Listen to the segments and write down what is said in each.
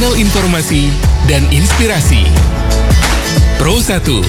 Portal informasi dan inspirasi. Pro 1.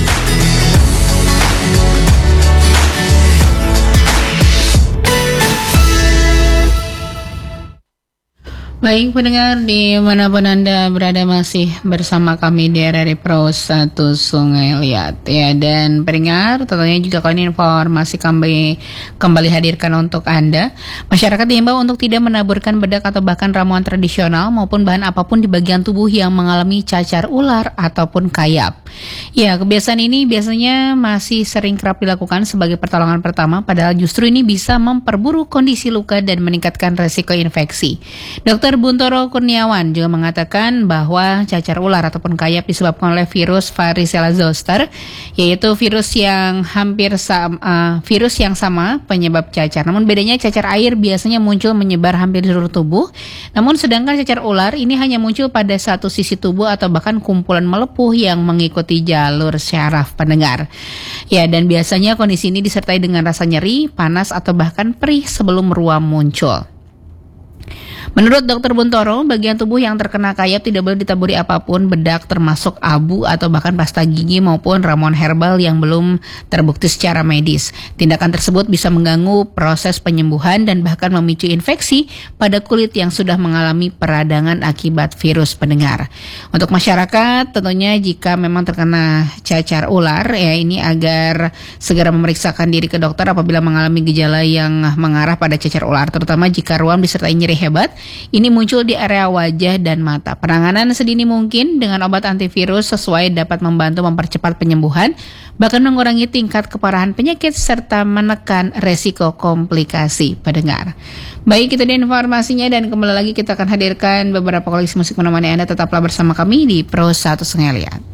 Baik pendengar, dimanapun Anda berada masih bersama kami di RRI Pro 1 Sungai Liat ya. Dan pendengar, tentunya juga kali ini informasi kembali hadirkan untuk Anda. Masyarakat diimbau untuk tidak menaburkan bedak atau bahkan ramuan tradisional maupun bahan apapun di bagian tubuh yang mengalami cacar ular ataupun kayap. Ya, kebiasaan ini biasanya masih sering kerap dilakukan sebagai pertolongan pertama, padahal justru ini bisa memperburuk kondisi luka dan meningkatkan resiko infeksi. Dr. Buntoro Kurniawan juga mengatakan bahwa cacar ular ataupun kayap disebabkan oleh virus Varicella zoster, yaitu virus yang sama penyebab cacar. Namun bedanya cacar air biasanya muncul menyebar hampir di seluruh tubuh, namun sedangkan cacar ular ini hanya muncul pada satu sisi tubuh atau bahkan kumpulan melepuh yang mengikuti jalur syaraf pendengar. Ya, dan biasanya kondisi ini disertai dengan rasa nyeri, panas atau bahkan perih sebelum ruam muncul. Menurut Dr. Buntoro, bagian tubuh yang terkena kayap tidak boleh ditaburi apapun, bedak termasuk abu atau bahkan pasta gigi maupun ramuan herbal yang belum terbukti secara medis. Tindakan tersebut bisa mengganggu proses penyembuhan dan bahkan memicu infeksi pada kulit yang sudah mengalami peradangan akibat virus pendengar. Untuk masyarakat, tentunya jika memang terkena cacar ular, ya ini agar segera memeriksakan diri ke dokter apabila mengalami gejala yang mengarah pada cacar ular, terutama jika ruam disertai nyeri hebat. Ini muncul di area wajah dan mata. Penanganan sedini mungkin dengan obat antivirus sesuai dapat membantu mempercepat penyembuhan, bahkan mengurangi tingkat keparahan penyakit serta menekan resiko komplikasi pendengar. Baik, itu dia informasinya dan kembali lagi kita akan hadirkan beberapa koleksi musik menemani Anda. Tetaplah bersama kami di Pro 1 Sungai Liat.